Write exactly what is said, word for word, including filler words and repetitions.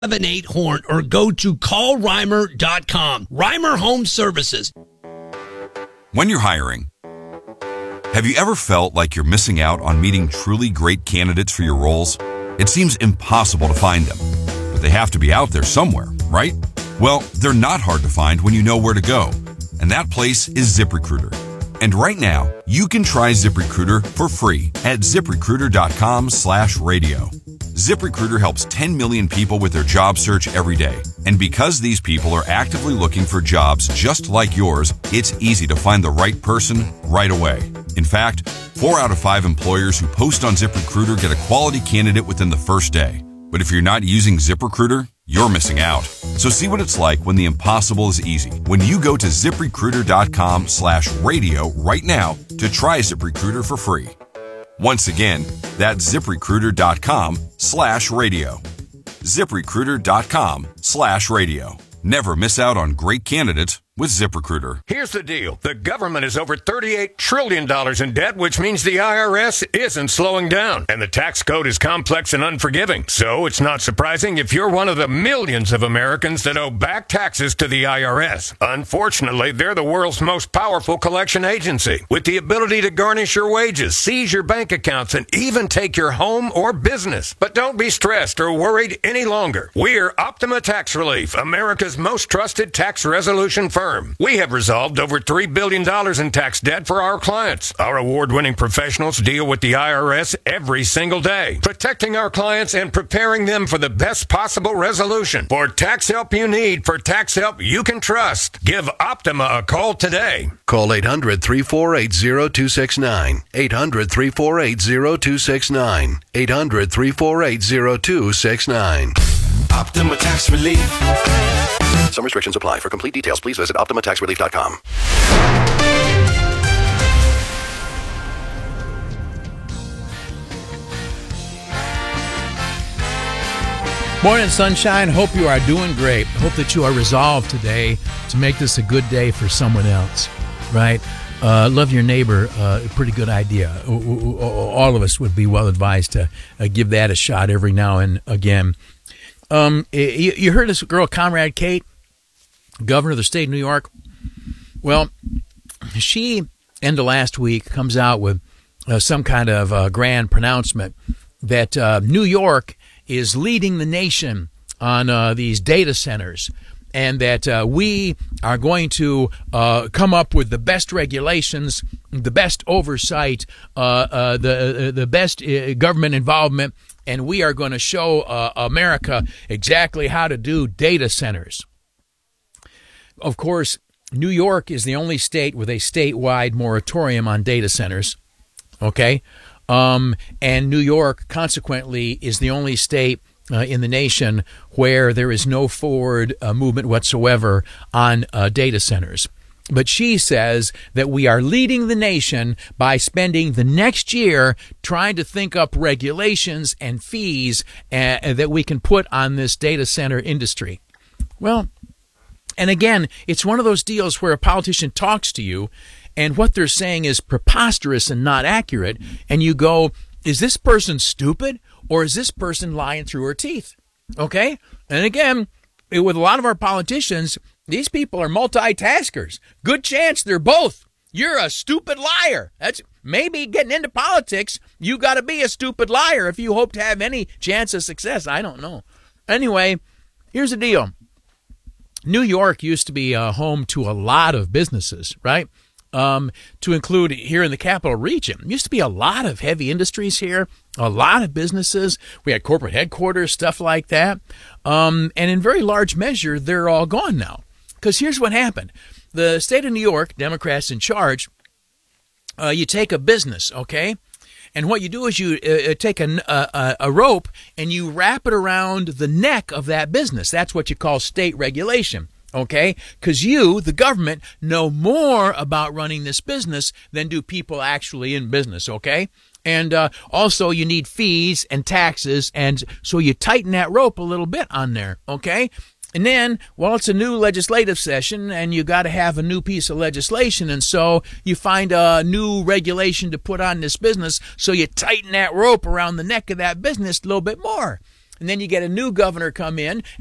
seven eight horn or go to call reimer dot com. Reimer Home Services. When you're hiring, have you ever felt like you're missing out on meeting truly great candidates for your roles? It seems impossible to find them, but they have to be out there somewhere, right? Well, they're not hard to find when you know where to go, and that place is ZipRecruiter. And right now, you can try ZipRecruiter for free at ZipRecruiter.com slash radio. ZipRecruiter helps ten million people with their job search every day. And because these people are actively looking for jobs just like yours, it's easy to find the right person right away. In fact, four out of five employers who post on ZipRecruiter get a quality candidate within the first day. But if you're not using ZipRecruiter, you're missing out. So see what it's like when the impossible is easy. When you go to ZipRecruiter.com slash radio right now to try ZipRecruiter for free. Once again, that's ZipRecruiter.com slash radio. ZipRecruiter.com slash radio. Never miss out on great candidates with ZipRecruiter. Here's the deal. The government is over thirty-eight trillion dollars in debt, which means the I R S isn't slowing down. And the tax code is complex and unforgiving. So it's not surprising if you're one of the millions of Americans that owe back taxes to the I R S. Unfortunately, they're the world's most powerful collection agency, with the ability to garnish your wages, seize your bank accounts, and even take your home or business. But don't be stressed or worried any longer. We're Optima Tax Relief, America's most trusted tax resolution firm. We have resolved over three billion dollars in tax debt for our clients. Our award-winning professionals deal with the I R S every single day, protecting our clients and preparing them for the best possible resolution. For tax help you need, for tax help you can trust, give Optima a call today. Call eight hundred, three four eight, zero two six nine. eight hundred, three four eight, zero two six nine. eight hundred, three four eight, zero two six nine. Optima Tax Relief. Some restrictions apply. For complete details, please visit Optima Tax Relief dot com. Morning, sunshine. Hope you are doing great. Hope that you are resolved today to make this a good day for someone else, right? Uh, love your neighbor, uh, pretty good idea. All of us would be well advised to uh, give that a shot every now and again. Um, you, you heard this girl, Comrade Kate, governor of the state of New York. Well, she, end of last week, comes out with uh, some kind of uh, grand pronouncement that uh, New York is leading the nation on uh, these data centers, and that uh, we are going to uh, come up with the best regulations, the best oversight, uh, uh, the uh, the best uh, government involvement, and we are going to show uh, America exactly how to do data centers. Of course, New York is the only state with a statewide moratorium on data centers, okay? Um, and New York, consequently, is the only state uh, in the nation where there is no forward uh, movement whatsoever on uh, data centers. But she says that we are leading the nation by spending the next year trying to think up regulations and fees uh, that we can put on this data center industry. Well, and again, it's one of those deals where a politician talks to you and what they're saying is preposterous and not accurate, and you go, is this person stupid or is this person lying through her teeth? Okay? And again, with a lot of our politicians, these people are multitaskers. Good chance they're both. You're a stupid liar. That's maybe getting into politics, you got to be a stupid liar if you hope to have any chance of success. I don't know. Anyway, here's the deal. New York used to be uh, home to a lot of businesses, right? Um, to include here in the capital region. Used to be a lot of heavy industries here, a lot of businesses. We had corporate headquarters, stuff like that. Um, and in very large measure, they're all gone now. Because here's what happened. The state of New York, Democrats in charge, uh, you take a business, okay? And what you do is you uh, take a, a, a rope and you wrap it around the neck of that business. That's what you call state regulation. Okay? Because you, the government, know more about running this business than do people actually in business, okay? And uh, also you need fees and taxes, and so you tighten that rope a little bit on there, okay? And then, well, it's a new legislative session, and you got to have a new piece of legislation, and so you find a new regulation to put on this business, so you tighten that rope around the neck of that business a little bit more. and then you get a new governor come in, and